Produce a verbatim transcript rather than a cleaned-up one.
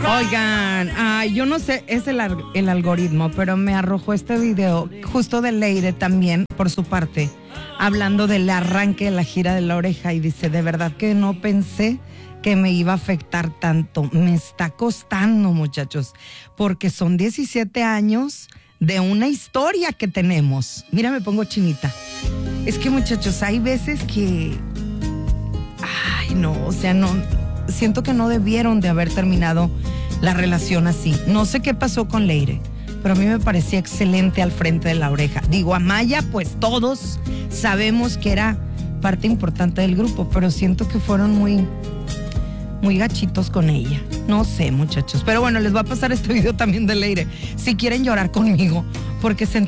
Oigan, ah, yo no sé, es el, el algoritmo, pero me arrojó este video justo de Leire también, por su parte, hablando del arranque de la gira de La Oreja, y dice, de verdad que no pensé que me iba a afectar tanto. Me está costando, muchachos, porque son diecisiete años de una historia que tenemos. Mira, me pongo chinita. Es que, muchachos, hay veces que... Ay, no, o sea, no... Siento que no debieron de haber terminado la relación así. No sé qué pasó con Leire, pero a mí me parecía excelente al frente de La Oreja. Digo, Amaya, pues todos sabemos que era parte importante del grupo, pero siento que fueron muy... muy gachitos con ella. No sé, muchachos. Pero bueno, les voy a pasar este video también de Leire, si quieren llorar conmigo, porque sentí